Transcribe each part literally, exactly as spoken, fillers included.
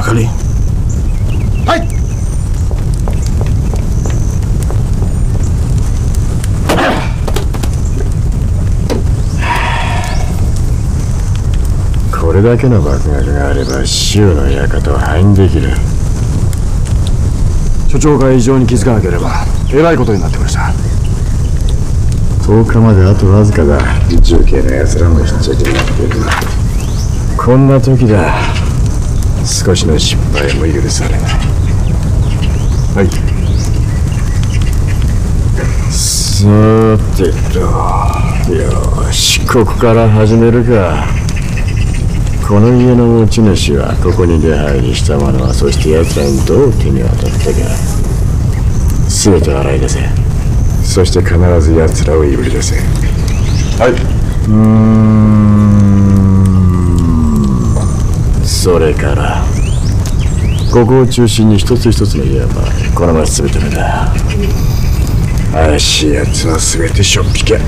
克力。 はい。 これだけの爆薬があれば州の館を破壊できる。 所長が異常に気づかなければえらいことになってました。 とおかまであとわずかだ。重慶の奴らもひっちゃけになっている。こんな時だ。少しの失敗も許されない。 はい。 さてと、よし、ここから始めるか。この家の持ち主はここに出入りした者は、そして奴らにどう手に渡ったか、全て洗い出せ。そして必ず奴らをいぶり出せ。 はい。 うーん。それからここを中心に一つ一つの家はこの町全て目だ。怪しい奴は全てしょっぴけ。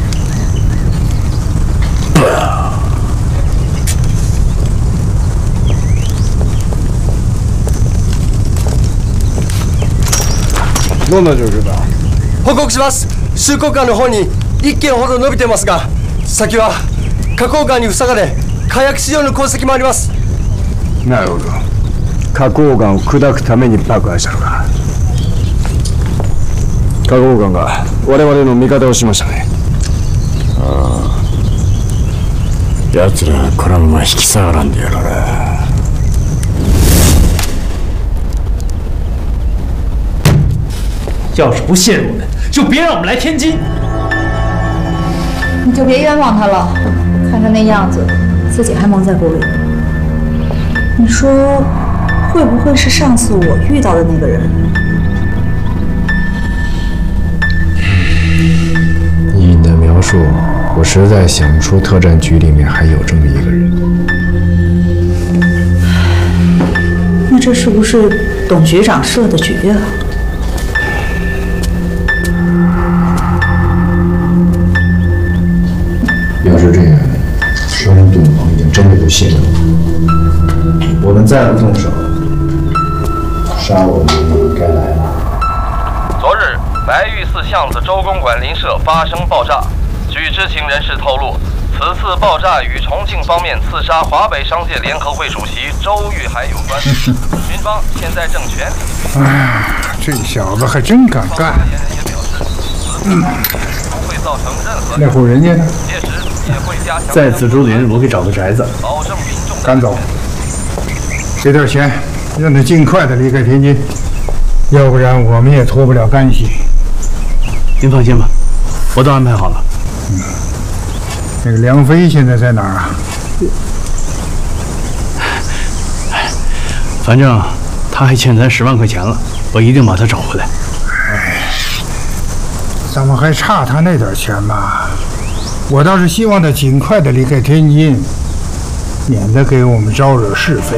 どんな状況だ。 報告します。周口間の方に一軒ほど伸びてますが、先は花崗岩に塞がれ火薬使用の痕跡もあります。 なるほど。花崗岩を砕くために爆破したのか。花崗岩が我々の味方をしましたね。 ああ、奴らはこのまま引き下がらんでやろうな。 要是不信任我们，就别让我们来天津。 你就别冤枉他了，看他那样子，自己还蒙在鼓里。你说，会不会是上次我遇到的那个人？ 以你的描述，我实在想不出特战局里面还有这么一个人。 那这是不是董局长设的局啊？ 要是这样，说明对方已经真的不信任我。我们再不动手，杀我们也该来了。 昨日，白玉寺巷子周公馆邻舍发生爆炸。据知情人士透露，此次爆炸与重庆方面刺杀华北商界联合会主席周玉海有关。军方现在正全力。 哎，这小子还真敢干。嗯。 不会造成任何。 那户人家呢？ 届时也会加强。 在紫竹林，我给找个宅子。 保证民众。 赶走。给点钱，让他尽快的离开天津，要不然我们也脱不了干系。 您放心吧，我都安排好了。 嗯，那个梁飞现在在哪儿啊？ 反正他还欠咱十万块钱了，我一定把他找回来。 哎，咱们还差他那点钱吧？我倒是希望他尽快的离开天津，免得给我们招惹是非。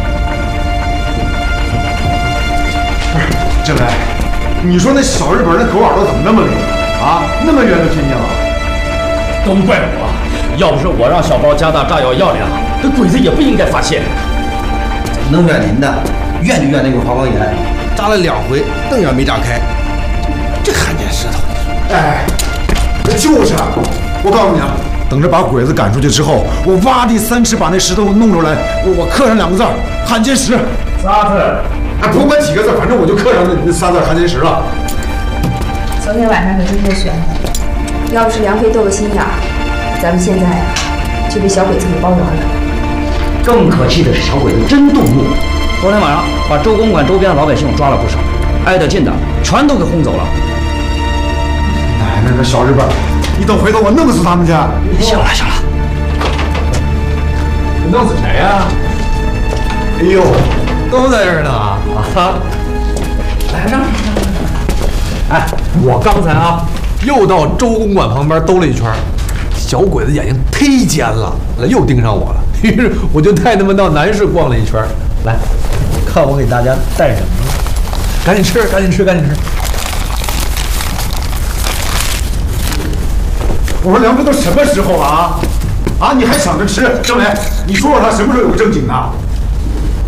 郑来，你说那小日本那狗耳朵怎么那么灵啊？那么远就听见了？ 都怪我！要不是我让小包加大炸药药量，这鬼子也不应该发现。 怎么能怨您呢？怨就怨那个花岗岩，炸了两回，灯也没炸开。这看见石头。 哎，就是，我告诉你啊，等着把鬼子赶出去之后，我挖地三尺把那石头弄出来，我我刻上两个字儿“汉奸石”。 仨字。 哎，不管几个字，反正我就刻上那那仨字“汉奸石”了。 昨天晚上可真够悬的。要不是梁飞斗个心眼儿，咱们现在呀、啊、就被小鬼子给包圆了。 更可气的是，小鬼子真动怒。昨天晚上把周公馆周边的老百姓抓了不少，挨得近的全都给轰走了。 哎，那个小日本，你等回头我弄死他们去！ 行了行了， 你弄死谁呀、啊？哎呦， 都在这儿呢啊！ 来让。 哎，我刚才啊。又到周公馆旁边兜了一圈，小鬼子眼睛忒尖了，又盯上我了。于是我就带他们到南市逛了一圈。来，看我给大家带什么？赶紧吃，赶紧吃，赶紧吃！ 我说梁飞都什么时候了啊？啊，你还想着吃？郑雷，你说说他什么时候有个正经的？